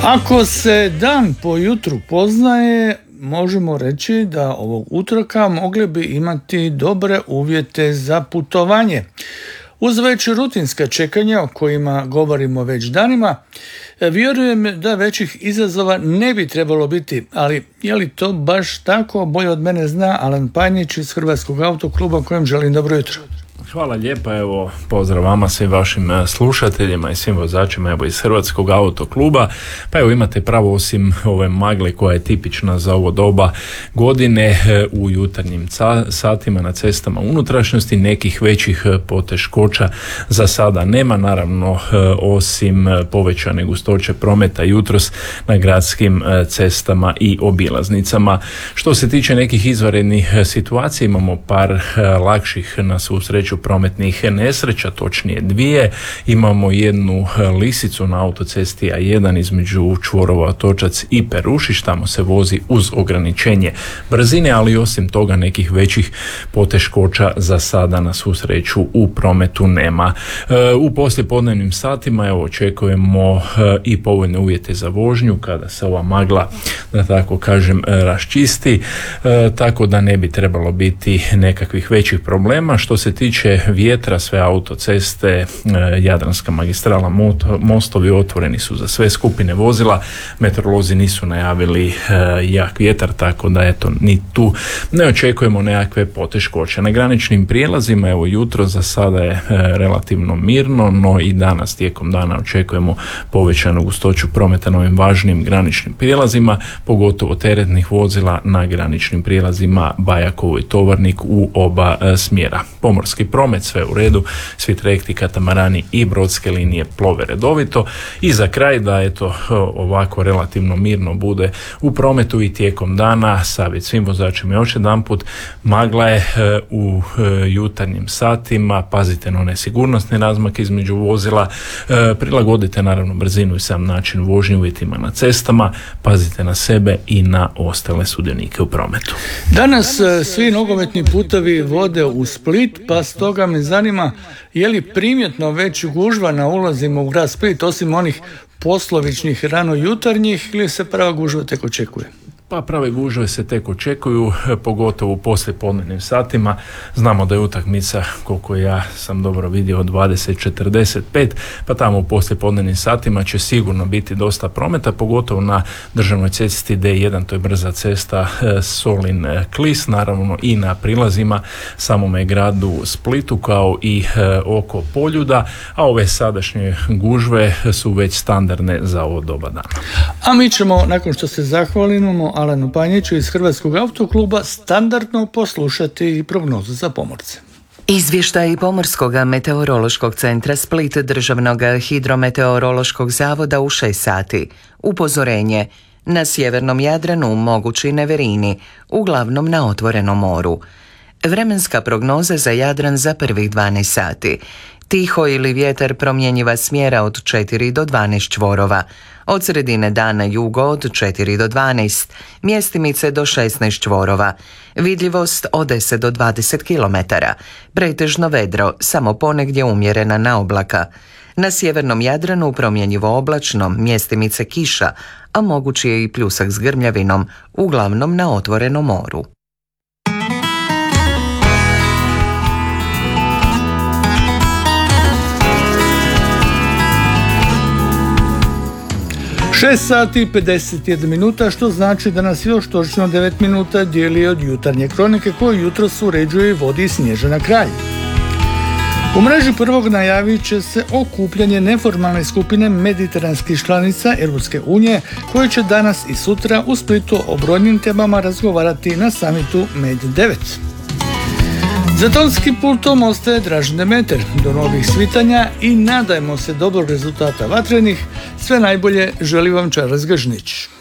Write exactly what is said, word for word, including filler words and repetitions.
Ako se dan po jutru poznaje, možemo reći da ovog utorka mogli bi imati dobre uvjete za putovanje. Uz već rutinska čekanja o kojima govorimo već danima, vjerujem da većih izazova ne bi trebalo biti, ali je li to baš tako, bolje od mene zna Alen Panjić iz Hrvatskog autokluba kojem želim dobro jutro. Hvala lijepa, evo pozdrav vama, svim vašim slušateljima i svim vozačima evo iz Hrvatskog autokluba. Pa evo imate pravo, osim ove magle koja je tipična za ovo doba godine, u jutarnjim ca- satima na cestama unutrašnjosti nekih većih poteškoća za sada nema, naravno osim povećane gustoće prometa jutros na gradskim cestama i obilaznicama. Što se tiče nekih izvanrednih situacija, imamo par lakših na svu sreću prometnih nesreća, točnije dvije. Imamo jednu lisicu na autocesti A jedan između čvorova Otočac i Perušić, tamo se vozi uz ograničenje brzine, ali osim toga nekih većih poteškoća za sada na svu sreću u prometu nema. U poslijepodnevnim satima evo očekujemo i povoljne uvjete za vožnju kada se ova magla, da tako kažem, raščisti, tako da ne bi trebalo biti nekakvih većih problema. Što se tiče vjetra, sve autoceste, Jadranska magistrala, mostovi otvoreni su za sve skupine vozila. Meteorolozi nisu najavili jak vjetar, tako da eto ni tu ne očekujemo nekakve poteškoće. Na graničnim prijelazima evo jutro za sada je relativno mirno, no i danas tijekom dana očekujemo povećanu gustoću prometa na ovim važnim graničnim prijelazima, pogotovo teretnih vozila na graničnim prijelazima Bajakovo i Tovarnik u oba smjera. Pomorski promet sve u redu, svi trajekti, katamarani i brodske linije plove redovito. I za kraj da eto ovako relativno mirno bude u prometu i tijekom dana, savjet svim vozačima još jedanput, magla je u jutarnjim satima, pazite na one sigurnosne razmake između vozila, prilagodite naravno brzinu i sam način vožnje uvjetima na cestama, pazite na sebe i na ostale sudionike u prometu. Danas svi nogometni putovi vode u Split, pa stoga me zanima je li primjetno već gužva na ulazima u grad Split, osim onih poslovičnih rano jutarnjih, ili se prava gužva tek očekuje? Pa prave gužve se tek očekuju, pogotovo u poslijepodnevnim satima. Znamo da je utakmica, koliko ja sam dobro vidio, dvadeset četrdeset pet, pa tamo u poslijepodnevnim satima će sigurno biti dosta prometa, pogotovo na državnoj cesti D jedan, to je brza cesta Solin-Klis, naravno i na prilazima samome gradu Splitu kao i oko Poljuda, a ove sadašnje gužve su već standardne za ovo doba dana. A mi ćemo, nakon što se zahvalimo Alenu Panjiću iz Hrvatskog autokluba, standardno poslušati i prognozu za pomorce. Izvještaj Pomorskog meteorološkog centra Split, Državnog hidrometeorološkog zavoda u šest sati. Upozorenje: na sjevernom Jadranu mogući neverini, uglavnom na otvorenom moru. Vremenska prognoza za Jadran za prvih dvanaest sati. Tiho ili vjetar promjenjiva smjera od četiri do dvanaest čvorova. Od sredine dana jugo od četiri do dvanaest, mjestimice do šesnaest čvorova. Vidljivost od deset do dvadeset kilometara. Pretežno vedro, samo ponegdje umjerena naoblaka. Na sjevernom Jadranu promjenjivo oblačno, mjestimice kiša, a mogući je i pljusak s grmljavinom, uglavnom na otvorenom moru. šest sati i pedeset jedna minuta, što znači da nas još točno devet minuta dijeli od jutarnje kronike koju jutros uređuje i vodi Snježana Kralj. U mreži prvog najavit će se okupljanje neformalne skupine mediteranskih članica Europske unije koje će danas i sutra u Splitu o brojnim temama razgovarati na samitu Med devet. Za tonskim pultom ostaje Dražen Demeter. Do novih svitanja i nadajmo se dobrog rezultata vatrenih. Sve najbolje želi vam Charles Gržnić.